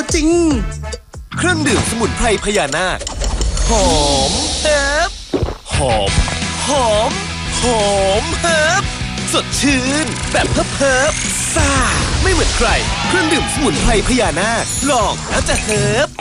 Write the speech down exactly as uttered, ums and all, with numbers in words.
จริงเครื่องดื่มสมุนไพรพญานาคหอมเฮิบหอมหอมหอมเฮิบสดชื่นแบบเฮิบเฮิบซ่าไม่เหมือนใครเครื่องดื่มสมุนไพรพญานาคลองแล้วจะเฮิบ